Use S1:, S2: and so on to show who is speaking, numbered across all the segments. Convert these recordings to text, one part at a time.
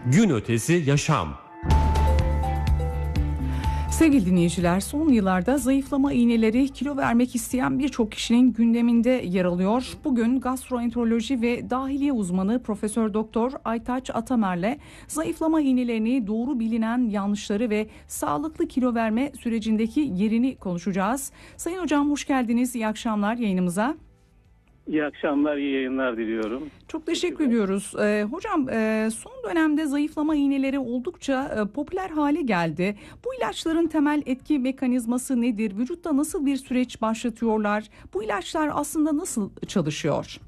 S1: Gün ötesi yaşam.
S2: Sevgili dinleyiciler, son yıllarda zayıflama iğneleri kilo vermek isteyen birçok kişinin gündeminde yer alıyor. Bugün gastroenteroloji ve dahiliye uzmanı Profesör Doktor Aytaç Atamer'le zayıflama iğnelerini, doğru bilinen yanlışları ve sağlıklı kilo verme sürecindeki yerini konuşacağız. Sayın hocam, hoş geldiniz. İyi akşamlar yayınımıza.
S3: İyi akşamlar, iyi yayınlar diliyorum.
S2: Çok teşekkür ediyoruz. Hocam, son dönemde zayıflama iğneleri oldukça popüler hale geldi. Bu ilaçların temel etki mekanizması nedir? Vücutta nasıl bir süreç başlatıyorlar? Bu ilaçlar aslında nasıl çalışıyor?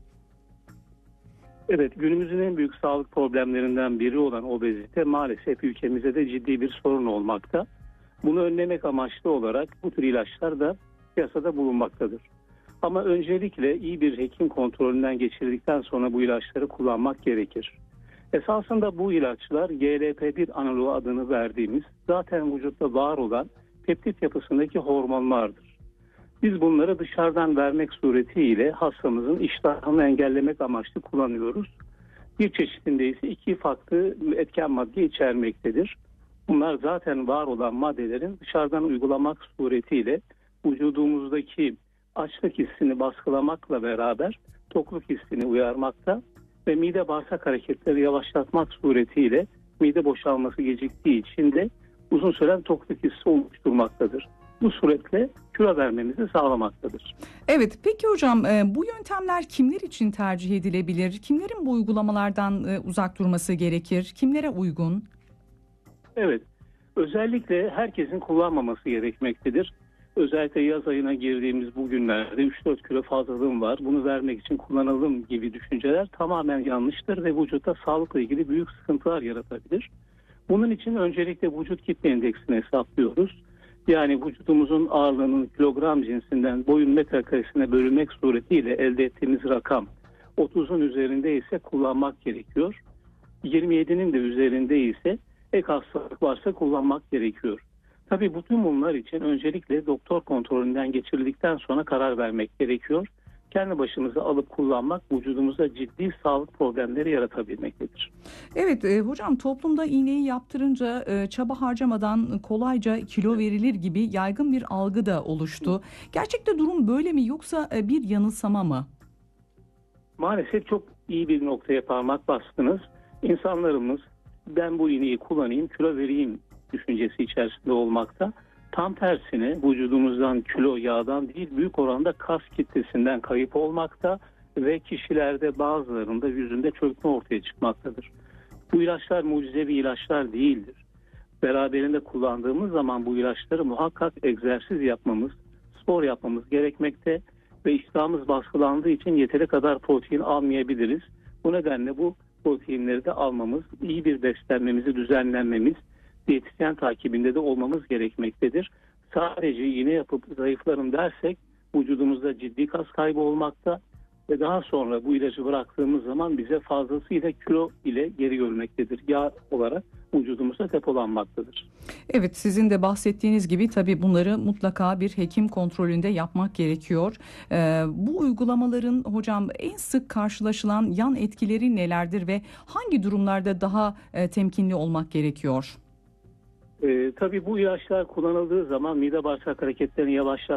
S3: Evet, günümüzün en büyük sağlık problemlerinden biri olan obezite maalesef ülkemizde de ciddi bir sorun olmakta. Bunu önlemek amaçlı olarak bu tür ilaçlar da piyasada bulunmaktadır. Ama öncelikle iyi bir hekim kontrolünden geçirdikten sonra bu ilaçları kullanmak gerekir. Esasında bu ilaçlar GLP-1 analoğu adını verdiğimiz zaten vücutta var olan peptit yapısındaki hormonlardır. Biz bunları dışarıdan vermek suretiyle hastamızın iştahını engellemek amaçlı kullanıyoruz. Bir çeşitinde ise 2 farklı etken madde içermektedir. Bunlar zaten var olan maddelerin dışarıdan uygulamak suretiyle vücudumuzdaki açlık hissini baskılamakla beraber tokluk hissini uyarmakta ve mide bağırsak hareketleri yavaşlatmak suretiyle mide boşalması geciktiği için de uzun süren tokluk hissi oluşturmaktadır. Bu suretle kilo vermemizi sağlamaktadır.
S2: Evet, peki hocam, bu yöntemler kimler için tercih edilebilir? Kimlerin bu uygulamalardan uzak durması gerekir? Kimlere uygun?
S3: Evet, özellikle herkesin kullanmaması gerekmektedir. Özellikle yaz ayına girdiğimiz bu günlerde 3-4 kilo fazlalığım var, bunu vermek için kullanalım gibi düşünceler tamamen yanlıştır ve vücutta sağlıkla ilgili büyük sıkıntılar yaratabilir. Bunun için öncelikle vücut kitle endeksini hesaplıyoruz. Yani vücudumuzun ağırlığının kilogram cinsinden boyun metrekaresine bölünmek suretiyle elde ettiğimiz rakam 30'un üzerinde ise kullanmak gerekiyor. 27'nin de üzerinde ise ek hastalık varsa kullanmak gerekiyor. Tabii bütün bunlar için öncelikle doktor kontrolünden geçirildikten sonra karar vermek gerekiyor. Kendi başımıza alıp kullanmak vücudumuzda ciddi sağlık problemleri yaratabilmektedir.
S2: Evet hocam, toplumda iğneyi yaptırınca çaba harcamadan kolayca kilo verilir gibi yaygın bir algı da oluştu. Gerçekte durum böyle mi, yoksa bir yanılsama mı?
S3: Maalesef çok iyi bir noktaya parmak bastınız. İnsanlarımız ben bu iğneyi kullanayım, kilo vereyim düşüncesi içerisinde olmakta. Tam tersine vücudumuzdan kilo, yağdan değil büyük oranda kas kitlesinden kayıp olmakta ve kişilerde bazılarında yüzünde çökme ortaya çıkmaktadır. Bu ilaçlar mucizevi ilaçlar değildir. Beraberinde kullandığımız zaman bu ilaçları muhakkak egzersiz yapmamız, spor yapmamız gerekmekte ve iştahımız baskılandığı için yeteri kadar protein almayabiliriz. Bu nedenle bu proteinleri de almamız, iyi bir beslenmemizi düzenlenmemiz, diyetisyen takibinde de olmamız gerekmektedir. Sadece iğne yapıp zayıflarım dersek vücudumuzda ciddi kas kaybı olmakta ve daha sonra bu ilacı bıraktığımız zaman bize fazlasıyla kilo ile geri görmektedir. Yağ olarak vücudumuzda depolanmaktadır.
S2: Evet, sizin de bahsettiğiniz gibi tabii bunları mutlaka bir hekim kontrolünde yapmak gerekiyor. Bu uygulamaların hocam en sık karşılaşılan yan etkileri nelerdir ve hangi durumlarda daha temkinli olmak gerekiyor?
S3: Tabii bu ilaçlar kullanıldığı zaman mide bağırsak hareketlerini yavaşlatmaktadır.